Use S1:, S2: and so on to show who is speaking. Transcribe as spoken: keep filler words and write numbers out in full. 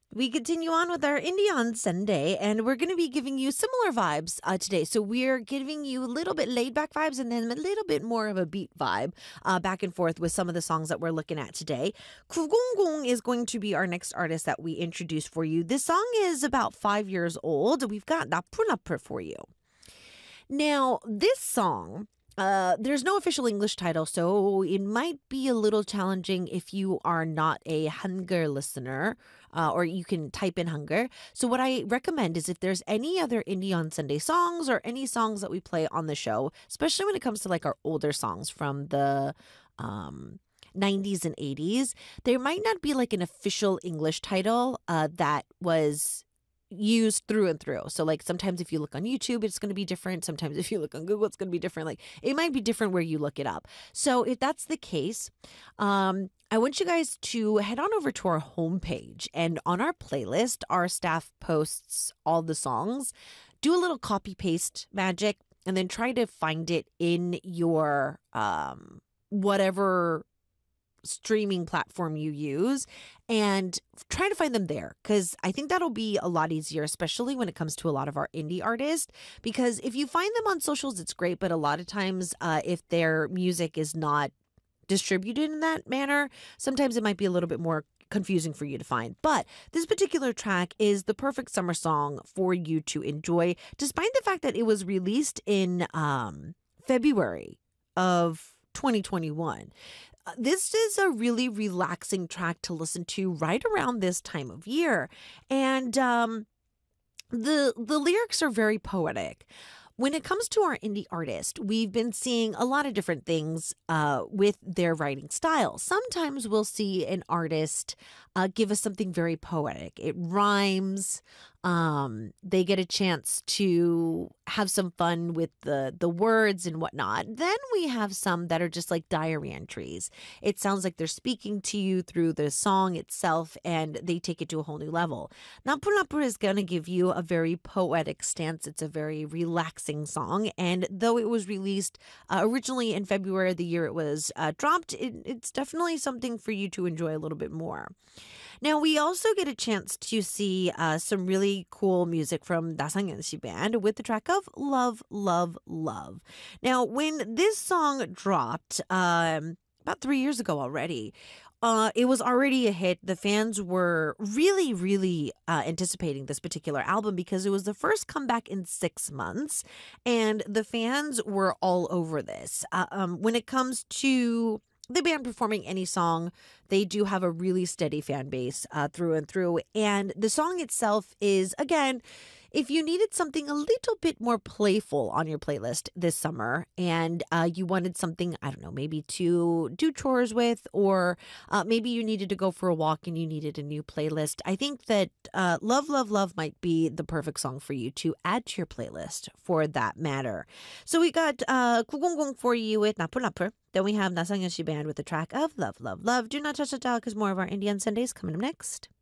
S1: We continue on with our Indie on Sunday, and we're going to be giving you similar vibes uh, today. So we're giving you a little bit laid back vibes and then a little bit more of a beat vibe uh, back and forth with some of the songs that we're looking at today. 구공공 is going to be our next artist that we introduce for you. This song is about five years old. We've got 나풀나풀 for you. Now, this song... Uh, there's no official English title, so it might be a little challenging if you are not a Hangul listener, uh, or you can type in Hangul. So what I recommend is if there's any other Indie on Sunday songs or any songs that we play on the show, especially when it comes to like our older songs from the um, nineties and eighties, there might not be like an official English title uh, that was used through and through. So like sometimes if you look on YouTube, it's going to be different. Sometimes if you look on Google, it's going to be different. Like it might be different where you look it up. So if that's the case, um, I want you guys to head on over to our homepage, and on our playlist, our staff posts all the songs. Do a little copy paste magic and then try to find it in your um, whatever streaming platform you use and try to find them there, because I think that'll be a lot easier, especially when it comes to a lot of our indie artists, because if you find them on socials, it's great, but a lot of times uh, if their music is not distributed in that manner, sometimes it might be a little bit more confusing for you to find. But this particular track is the perfect summer song for you to enjoy, despite the fact that it was released in um, February of twenty twenty-one. This is a really relaxing track to listen to right around this time of year. And um, the the lyrics are very poetic. When it comes to our indie artist, we've been seeing a lot of different things uh, with their writing style. Sometimes we'll see an artist uh, give us something very poetic. It rhymes. Um, they get a chance to have some fun with the, the words and whatnot. Then we have some that are just like diary entries. It sounds like they're speaking to you through the song itself, and they take it to a whole new level. 나풀나풀 is going to give you a very poetic stance. It's a very relaxing song, and though it was released uh, originally in February, the year it was uh, dropped, it, it's definitely something for you to enjoy a little bit more. Now, we also get a chance to see uh, some really cool music from 나상현 씨 band with the track of Love, Love, Love. Now, when this song dropped um, about three years ago already, Uh, it was already a hit. The fans were really, really uh, anticipating this particular album because it was the first comeback in six months, and the fans were all over this. Uh, um, when it comes to the band performing any song, they do have a really steady fan base uh, through and through. And the song itself is, again, if you needed something a little bit more playful on your playlist this summer and uh, you wanted something, I don't know, maybe to do chores with, or uh, maybe you needed to go for a walk and you needed a new playlist, I think that uh, Love, Love, Love might be the perfect song for you to add to your playlist for that matter. So we got uh, 구공공 for you with 나풀나풀. Then we have 나상현 씨 band with the track of Love, Love, Love. Do not touch the dial because more of our Indie on Sundays coming up next.